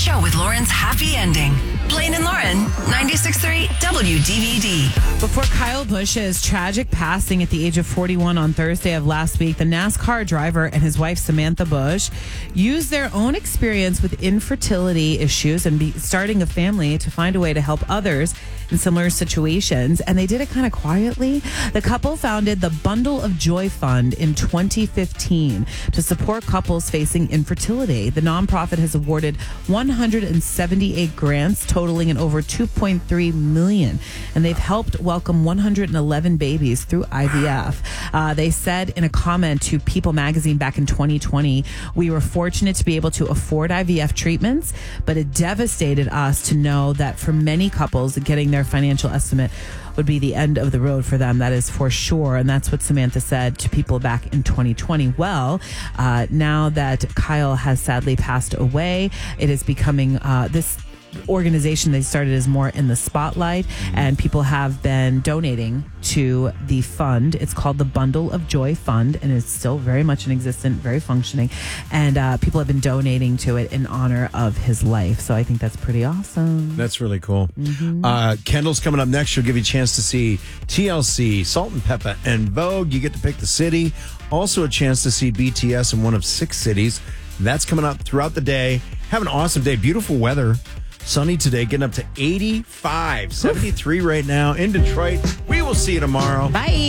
show with Lauren's happy ending. Blaine and Lauren, 96.3 WDVD. Before Kyle Busch's tragic passing at the age of 41 on Thursday of last week, the NASCAR driver and his wife, Samantha Busch, used their own experience with infertility issues and starting a family to find a way to help others in similar situations. And they did it kind of quietly. The couple founded the Bundle of Joy Fund in 2015 to support couples facing infertility. The nonprofit has awarded 178 grants totaling in over $2.3 million. And they've helped welcome 111 babies through IVF. They said in a comment to People magazine back in 2020, we were fortunate to be able to afford IVF treatments, but it devastated us to know that for many couples, getting their financial estimate would be the end of the road for them. That is for sure. And that's what Samantha said to People back in 2020. Well, now that Kyle has sadly passed away, it is becoming this organization they started is more in the spotlight, and people have been donating to the fund. It's called the Bundle of Joy Fund, and it's still very much in existence, very functioning, and people have been donating to it in honor of his life. So I think that's pretty awesome. That's really cool. Kendall's coming up next. She'll give you a chance to see TLC, Salt and Pepper, and Vogue. You get to pick the city. Also a chance to see BTS in one of 6 cities. That's coming up throughout the day. Have an awesome day. Beautiful weather. Sunny today, getting up to 85, 73 right now in Detroit. We will see you tomorrow. Bye.